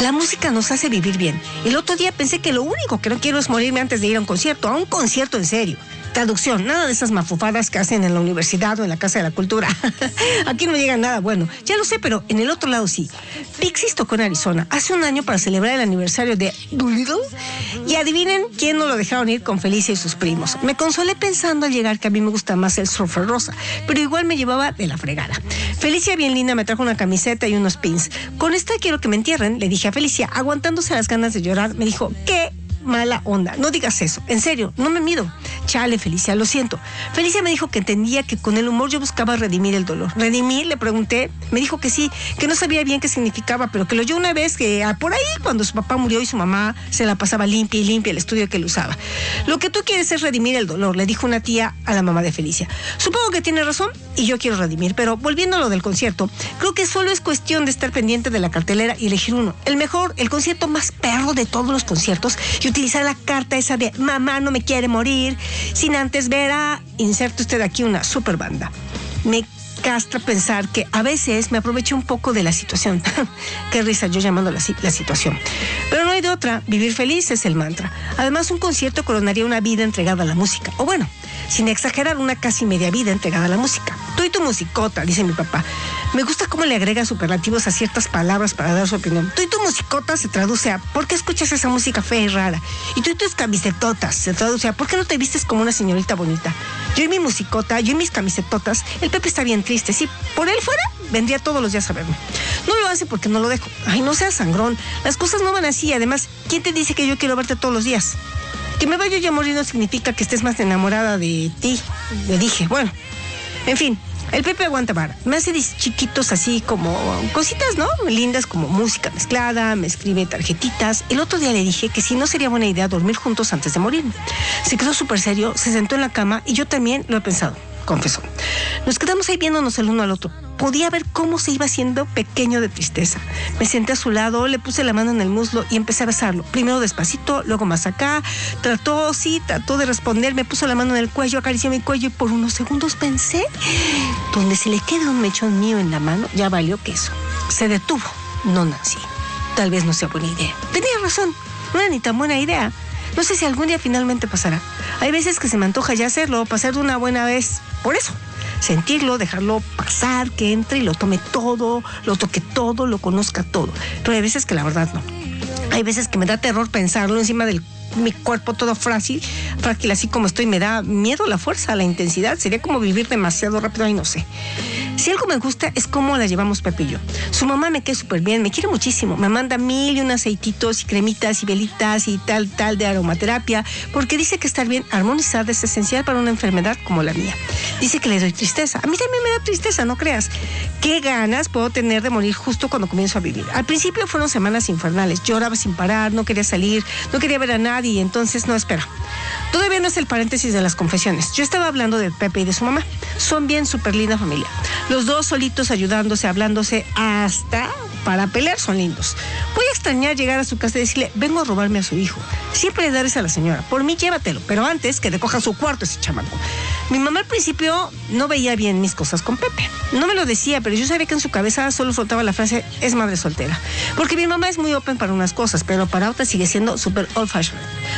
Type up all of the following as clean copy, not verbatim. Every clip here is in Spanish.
La música nos hace vivir bien. El otro día pensé que lo único que no quiero es morirme antes de ir a un concierto en serio. Traducción, nada de esas mafufadas que hacen en la universidad o en la Casa de la Cultura. Aquí no me llega nada bueno. Ya lo sé, pero en el otro lado sí. Pixies tocó en Arizona hace un año para celebrar el aniversario de Doolittle. Y adivinen quién no lo dejaron ir con Felicia y sus primos. Me consolé pensando al llegar que a mí me gusta más el surfer rosa, pero igual me llevaba de la fregada. Felicia, bien linda, me trajo una camiseta y unos pins. Con esta quiero que me entierren, le dije a Felicia, aguantándose las ganas de llorar. Me dijo, ¿qué? Mala onda, no digas eso, en serio, no me mido. Chale, Felicia, lo siento. Felicia me dijo que entendía que con el humor yo buscaba redimir el dolor. ¿Redimir? Le pregunté. Me dijo que sí, que no sabía bien qué significaba, pero que lo oyó una vez que por ahí cuando su papá murió y su mamá se la pasaba limpia y limpia el estudio que él usaba. Lo que tú quieres es redimir el dolor, le dijo una tía a la mamá de Felicia. Supongo que tiene razón y yo quiero redimir, pero volviendo a lo del concierto, creo que solo es cuestión de estar pendiente de la cartelera y elegir uno. El mejor, el concierto más perro de todos los conciertos y utilizar la carta esa de mamá no me quiere morir, sin antes ver a, inserte usted aquí, una super banda. Me castra pensar que a veces me aprovecho un poco de la situación. Qué risa, yo llamando la situación. Pero no hay de otra, vivir feliz es el mantra. Además, un concierto coronaría una vida entregada a la música. O bueno, sin exagerar, una casi media vida entregada a la música. Tú y tu musicota, dice mi papá. Me gusta cómo le agrega superlativos a ciertas palabras para dar su opinión. Tú y tu musicota se traduce a ¿por qué escuchas esa música fea y rara? Y tú y tus camisetotas se traduce a ¿por qué no te vistes como una señorita bonita? Yo y mi musicota, yo y mis camisetotas, el Pepe está bien triste. Si por él fuera, vendría todos los días a verme. No lo hace porque no lo dejo. Ay, no seas sangrón. Las cosas no van así. Además, ¿quién te dice que yo quiero verte todos los días? Que me vaya yo a morir no significa que estés más enamorada de ti. Le dije, bueno, en fin. El Pepe aguanta vara. Me hace chiquitos así como cositas, ¿no? Lindas como música mezclada, me escribe tarjetitas. El otro día le dije que si no sería buena idea dormir juntos antes de morir. Se quedó súper serio, se sentó en la cama y yo también lo he pensado, confesó. Nos quedamos ahí viéndonos el uno al otro. Podía ver cómo se iba haciendo pequeño de tristeza. Me senté a su lado, le puse la mano en el muslo y empecé a besarlo. Primero despacito, luego más acá. Trató de responder. Me puso la mano en el cuello, acarició mi cuello y por unos segundos pensé, donde se le quede un mechón mío en la mano, ya valió queso. Se detuvo. No, Nancy. Tal vez no sea buena idea. Tenía razón. No era ni tan buena idea. No sé si algún día finalmente pasará. Hay veces que se me antoja ya hacerlo, pasar de una buena vez. Por eso. Sentirlo, dejarlo pasar, que entre y lo tome todo, lo toque todo, lo conozca todo. Pero hay veces que la verdad no. Hay veces que me da terror pensarlo encima de mi cuerpo todo frágil, así como estoy. Me da miedo la fuerza, la intensidad. Sería como vivir demasiado rápido, ahí no sé. Si algo me gusta es cómo la llevamos Pepe y yo. Su mamá me queda súper bien, me quiere muchísimo. Me manda 1000 y un aceititos y cremitas y velitas y tal de aromaterapia, porque dice que estar bien armonizada es esencial para una enfermedad como la mía. Dice que le doy tristeza. A mí también me da tristeza, no creas. Qué ganas puedo tener de morir justo cuando comienzo a vivir. Al principio fueron semanas infernales. Lloraba sin parar, no quería salir, no quería ver a nadie y entonces no, espera. Todavía no es el paréntesis de las confesiones. Yo estaba hablando de Pepe y de su mamá. Son bien súper linda familia. Los dos solitos ayudándose, hablándose, hasta para pelear son lindos. Voy a extrañar llegar a su casa y decirle, vengo a robarme a su hijo. Siempre le daré a la señora. Por mí llévatelo, pero antes que le coja su cuarto ese chamaco. Mi mamá al principio no veía bien mis cosas con Pepe. No me lo decía, pero yo sabía que en su cabeza solo flotaba la frase, es madre soltera. Porque mi mamá es muy open para unas cosas, pero para otras sigue siendo súper old fashioned.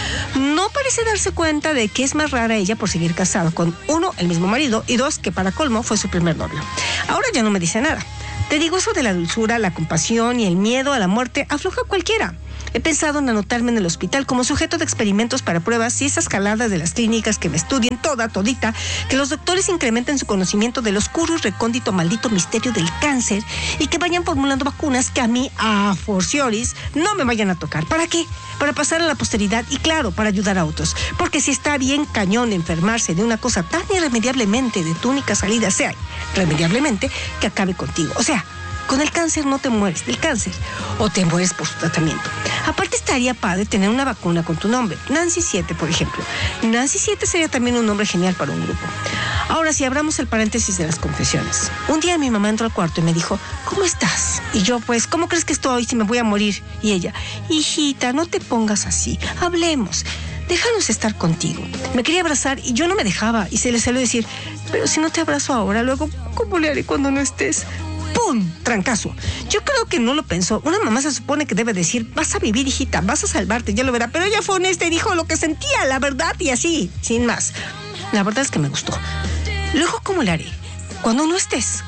No parece darse cuenta de que es más rara ella por seguir casada con, 1, el mismo marido, y 2, que para colmo fue su primer novio. Ahora ya no me dice nada. Te digo, eso de la dulzura, la compasión y el miedo a la muerte afloja a cualquiera. He pensado en anotarme en el hospital como sujeto de experimentos para pruebas y esas caladas de las clínicas que me estudien todita, que los doctores incrementen su conocimiento del oscuro y recóndito maldito misterio del cáncer y que vayan formulando vacunas que a mí, a forcioris, no me vayan a tocar. ¿Para qué? Para pasar a la posteridad y claro, para ayudar a otros. Porque si está bien cañón enfermarse de una cosa tan irremediablemente, de tu única salida sea irremediablemente que acabe contigo. O sea, con el cáncer no te mueres del cáncer, o te mueres por su tratamiento. Aparte estaría padre tener una vacuna con tu nombre, Nancy 7, por ejemplo. Nancy 7 sería también un nombre genial para un grupo. Ahora, si abramos el paréntesis de las confesiones. Un día mi mamá entró al cuarto y me dijo, ¿cómo estás? Y yo, pues, ¿cómo crees que estoy si me voy a morir? Y ella, hijita, no te pongas así, hablemos. Déjanos estar contigo. Me quería abrazar y yo no me dejaba. Y se le salió decir, pero si no te abrazo ahora, luego, ¿cómo le haré cuando no estés? ¡Pum! Trancazo. Yo creo que no lo pensó. Una mamá se supone que debe decir, vas a vivir, hijita, vas a salvarte, ya lo verá. Pero ella fue honesta y dijo lo que sentía, la verdad, y así, sin más. La verdad es que me gustó. Luego, ¿cómo le haré? Cuando no estés.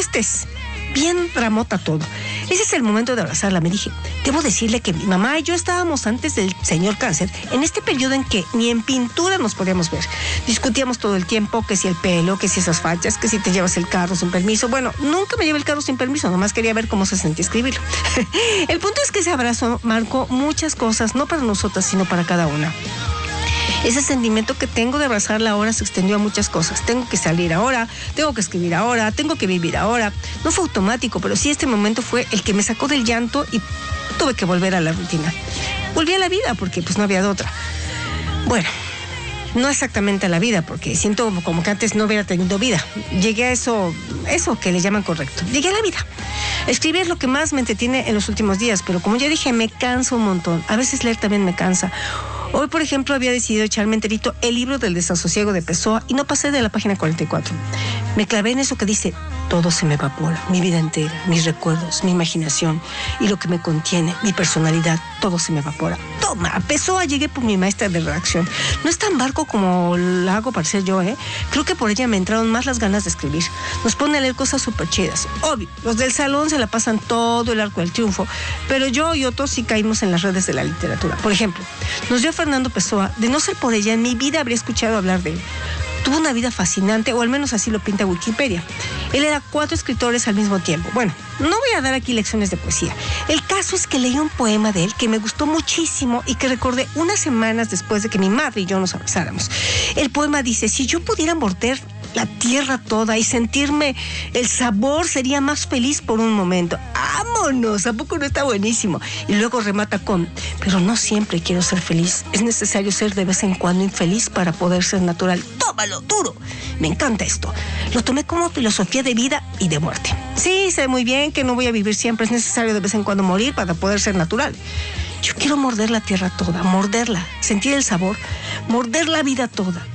Bien dramota todo. Ese es el momento de abrazarla, me dije. Debo decirle que mi mamá y yo estábamos antes del señor cáncer, en este periodo en que ni en pintura nos podíamos ver. Discutíamos todo el tiempo, que si el pelo, que si esas fachas, que si te llevas el carro sin permiso. Bueno, nunca me llevé el carro sin permiso, nomás quería ver cómo se sentía escribirlo. El punto es que ese abrazo marcó muchas cosas, no para nosotras, sino para cada una. Ese sentimiento que tengo de abrazarla ahora se extendió a muchas cosas. Tengo que salir ahora, tengo que escribir ahora, tengo que vivir ahora. No fue automático, pero sí este momento fue el que me sacó del llanto y tuve que volver a la rutina. Volví a la vida porque pues no había de otra. Bueno, no exactamente a la vida, porque siento como que antes no hubiera tenido vida. Llegué a eso que le llaman correcto. Llegué a la vida. Escribir es lo que más me entretiene en los últimos días, pero como ya dije, me cansa un montón. A veces leer también me cansa. Hoy, por ejemplo, había decidido echarme enterito el libro del desasosiego de Pessoa y no pasé de la página 44. Me clavé en eso que dice, todo se me evapora, mi vida entera, mis recuerdos, mi imaginación y lo que me contiene, mi personalidad, todo se me evapora. Toma, a Pessoa llegué por mi maestra de redacción. No es tan barco como la hago parecer yo, ¿eh? Creo que por ella me entraron más las ganas de escribir. Nos pone a leer cosas súper chidas. Obvio, los del salón se la pasan todo el arco del triunfo, pero yo y otros sí caímos en las redes de la literatura. Por ejemplo, nos dio Fernando Pessoa, de no ser por ella, en mi vida habría escuchado hablar de él. Tuvo una vida fascinante, o al menos así lo pinta Wikipedia. Él era 4 escritores al mismo tiempo. Bueno, no voy a dar aquí lecciones de poesía. El caso es que leí un poema de él que me gustó muchísimo y que recordé unas semanas después de que mi madre y yo nos abrazáramos. El poema dice, si yo pudiera morder la tierra toda y sentirme el sabor, sería más feliz por un momento. ¡Vámonos! ¿A poco no está buenísimo? Y luego remata con, pero no siempre quiero ser feliz. Es necesario ser de vez en cuando infeliz para poder ser natural. ¡Tómalo, duro! Me encanta esto. Lo tomé como filosofía de vida y de muerte. Sí, sé muy bien que no voy a vivir siempre. Es necesario de vez en cuando morir para poder ser natural. Yo quiero morder la tierra toda, morderla, sentir el sabor, morder la vida toda.